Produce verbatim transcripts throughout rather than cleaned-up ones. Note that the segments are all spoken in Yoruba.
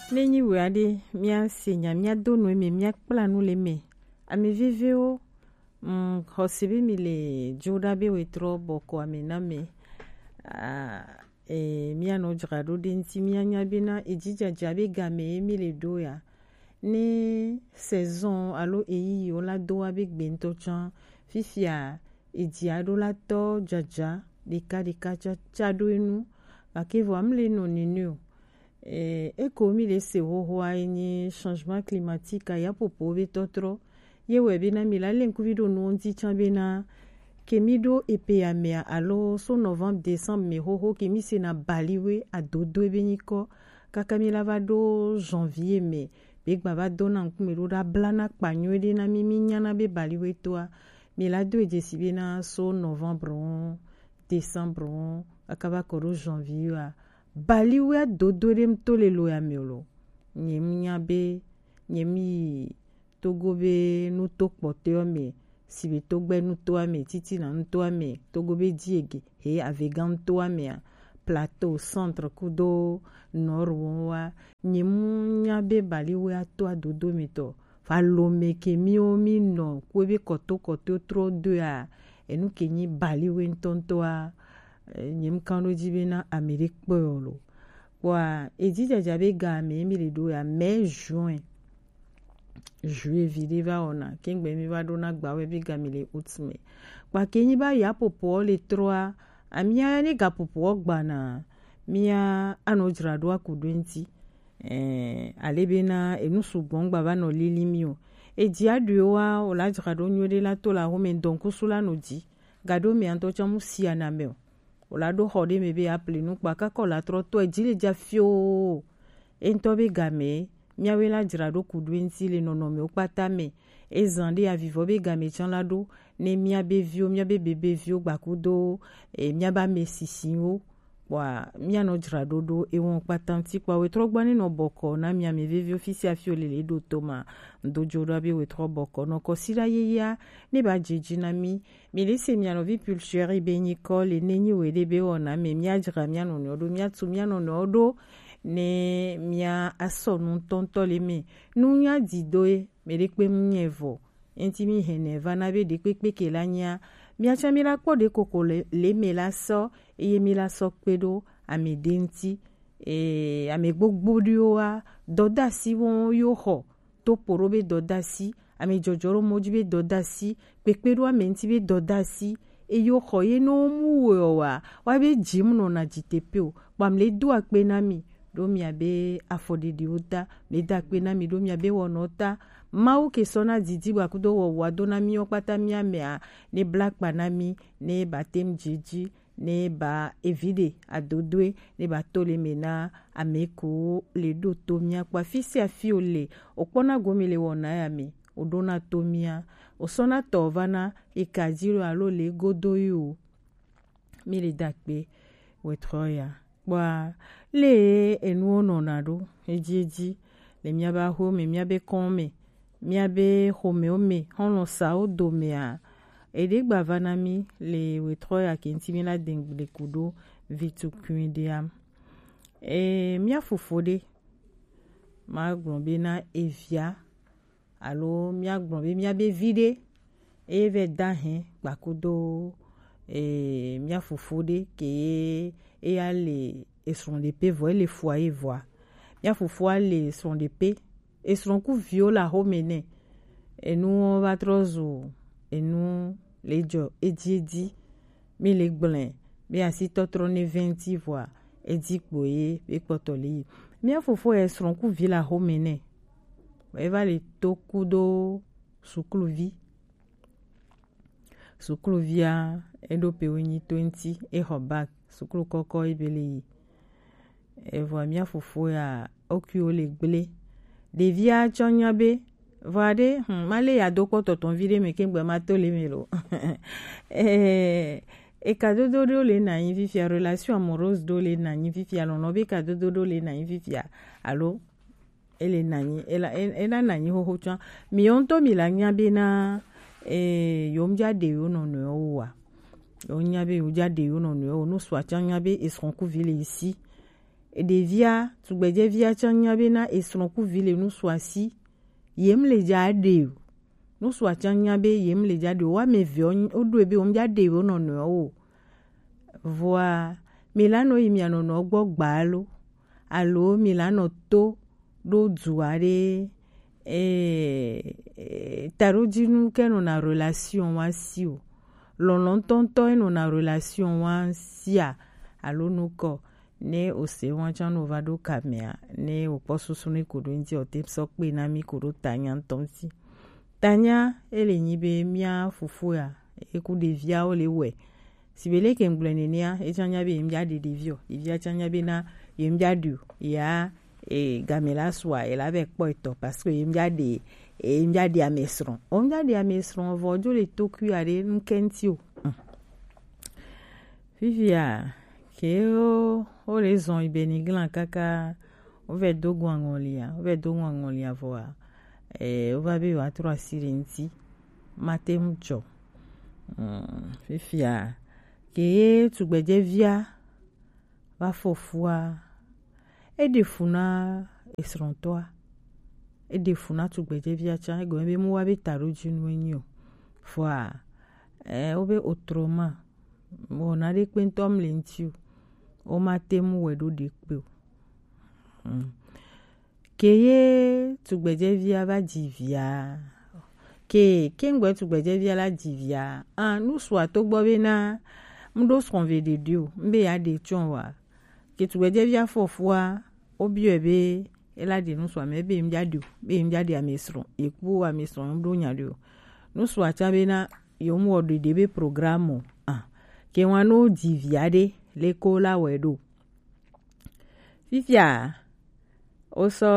Nenyi weade mia senya mia dono me mia planu le me ami viveo mm hosibi mi le joda be wetro boko amena me a e mia no jrado denti mia nya bina ejija jabe game mi le doya ni saison alo eyi o la do abe gbento chan fifia ejiado la to jaja dika dika cha chado enu akevo amle no ninu e eko mi le se ho ho ni changement climatique ya popo be totro ye webi na mi la len kuvido no nti chambena kemido epe ya me alo so novembre décembre me ho ho kemi se na baliwe adodo ebeniko kaka mi lava do janvier me be gba ba dona nkumero da blana kpanyo de na mi minyana be baliwe toa mi la do eje sibena so novembre on décembre on akaba koro janvier a baliwe dodo dem to le lo ya miolo nyemnya be nyemi togo be nu to pote o me sibe to gbe nu to ame titi na nu to ame togo be diege he avegan to ame plateau centre kudo nord wa nyemnya be baliwe ato adodo mi to fa lo me ke mi o mi no ko be koto koto tro de a enu ke ni baliwe ntonto a nyem kando jibena Amerique boyolo wa ejija jabe ga me mi le do ya mai juin juillet vide va ona kengbe mi va dona gbawe bi ga mi le outme kwa kenyi ba ya popo le trois amia ni ga popo gba na mia anojra do akudwenti eh alebena enu sugbon gba ba no lilimio e di adu wa o la jra do nyode la to la home donc sula no di gado mi anto chamu si ana me o la do hode me be appelé nu pa ka ko la tro to e dile ja fio ento be game miawe la jra do kudwenti le nono me o pata me e zande a vivo be game chan la do ne mia be vio mia be bebe vio gba kudo e mia ba me sisinho wa mia no jra do do e won pata nti kwa we tro gbani no boko na mia me vivio ofisi a fio le le do toma ndo jodo be we tro boko no ko sira yeya ne ba jeji na mi mi le se mia no vi pulcheri be ni ko le neni we de be ona me mia jra mia no no do mia tu mia no no do ne mia aso nun tonto le me nu nya didoe me de pe mnyevo enti mi heneva na be de pepe ke la nya mia cha mi la ko de koko le, le me la so e mi la so pedo ame denti e ame gbogbo dio a doda si won yo ho to porobe doda si ame jojoro mojibe doda si pepedo ame nti be doda si e yo ho ye no mu wa wa be jim no na jitepe o bam le do akpe na mi do mi abe afode di ota le da akpe na mi do mi abe wonota mau ke sona didi wa kudo wo wa do na mi okpata mi ame a ne black panami ne batem jiji ne ba evide adodwe ne ba tole mena ameko le do to mi akwa fisi afiole okpona gomele wona ya mi odona to mi a osona tovana ikajiro alo le godoyo mi le dakpe wetroya wa le enu ononado ejiji le miaba ho me miabe konme miabe home ome hono sao domea ede gbavanami le wetroya kentimi la dengle kudo vitu kuindiam e mia fofode ma grombe na evia alo mia grombe miabe vide eve dahen bakudo e mia fofode ke e ale et son épée voit les foyers voix mia fofo les son épée et son coup viola homene et nous on va trozo et nous les jo et di mais les blancs mais asi totrone vingt voix et di boye et potoli mia fofo et son coup viola homene e va le tokudo sukluvi sukluvia edo pewini twenty e hobak suklu koko ibele e voa mia fofo ya okio le gble de via chonyabe voade hmm, male ya doko toton vide me kengbe mato le melo e e kadodo do le na invifia relation amoureuse do le na invifia lono be kadodo do le na invifia allo ele nani ela ela nani ho ho chan mi onto mi la nyabe na e yomja de yo no no wa onyabe yo ja de yo no no no so achan nyabe e son ku vile ici e devia tugbeje via chanya bena esron ku vile nu swasi yem le jade nu swa chanya be yem le jade wa me vi odu ebe o mjade o no no o voa milano imiano no gbogbalo alo milano to do duare eh tarojinu ke no na relation wa si o lon tonto e no na relation wa sia alo no ko ne o se wan chan no vado kamea ne o poso sunu kodo nti o te so pe na mi kodo tanya ntonsi tanya ele nyibe mia fufu ya e ku de via o le we sibele ke ngblenia e chanya be mbia de devio devia chanya be na yembia du ya e gamela swa e la ve poito parce que yembia de e mbia de amesron o mbia de amesron vojo le toku are nkentio vivia ke o o raison ibeniglan kaka o ve dogo angolia o ve dogo angolia voa e o va be wa trois sirinti matemcho vivia ke tugbeje via va fofua e defuna esrontoa e defuna tugbeje via cha e go be mu wa be taroju nu enyo foa e o be autrement mo na de pentom lentiu o matemu wedo de pe mm. Keye tugbeje via va divia ke kengwe tugbeje via la divia ah nous soit to gbo be na mdo sonve de dio mbe ya de chonwa ke tugbeje via fofua obi ebe ela de nous soit mebe mbia dio be mbia de amesron eku amesron mdo nya dio nous soit cha be na yo mo de debe programme ah ke wano divia de leko la wedo fifia oso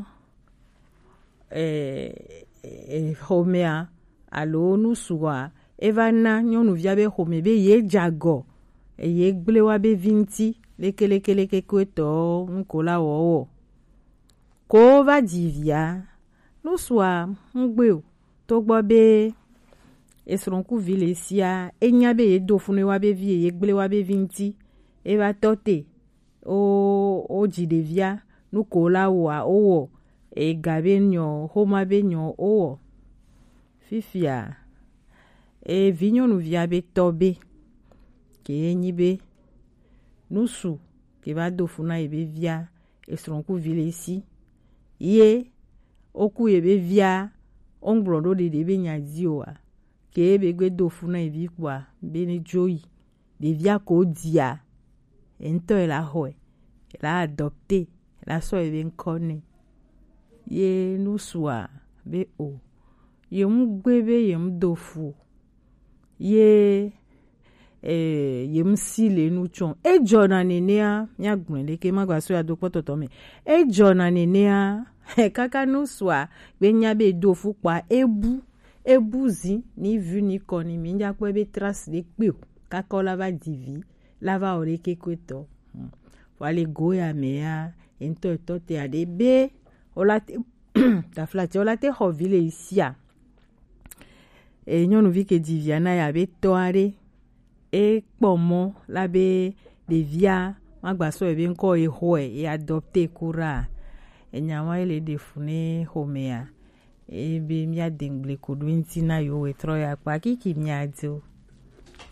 eh eh homea alo nu suwa evana nyonu via be home be ye jago e ye gble wa be vinti lekele kele ke kweto nkola wo ko va divia nu suwa ngbe to gbo be esron ku vile sia enya be ye do funu wa be vie ye gble wa be vinti e va tote o o jidevia nu kola wa owo e gabe nyo homa be nyo owo fifia e vinyo nu via be tobe ke nyibe nusu ke va do funa e be via esron ku vile isi ye oku e be via ongbrodo de de be nyazioa ke be gbe do funa e vi kwa be ni joyi de via ko dia ento e la hoe la adopté la so e ben kone ye nusua be o ye mgbebe ye mdofu ye eh ye msile nu chon e jona nenea nya gbunle ke magba so ya do poto me e jona nenea kaka nusua be nya be dofu pa ebu ebuzi ni vu ni koni mi nya pe be trace de pe kaka la va divi la va ore ke kweto wale goya mea ento to te ade be olate ta flate olate ho vile isia e nyonu vi ke diviana ya be toare e pomo la be de via magba so e be nko e hoe e adopter kura e nyawa ele defune homea e be mia dengle kodwinti na yo e troya kwa kiki mia dio